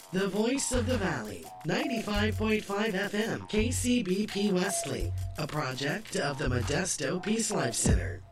The Voice of the Valley, 95.5 FM, KCBP Wesley, a project of the Modesto Peace Life Center.